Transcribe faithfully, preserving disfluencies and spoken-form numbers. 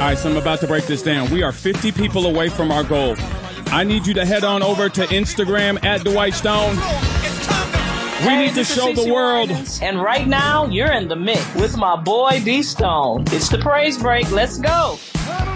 right, so I'm about to break this down. We are fifty people away from our goal. I need you to head on over to Instagram at Dwight Stone. We Hey, need to this is show CeCe the world. Winans, and right now, you're in the mix with my boy D Stone. It's the praise break. Let's go.